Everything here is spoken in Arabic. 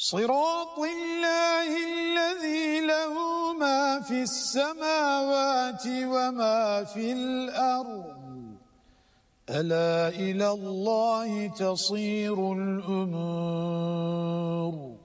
صراط الله الذي له ما في السماوات وما في الأرض ألا إلى الله تصير الأمور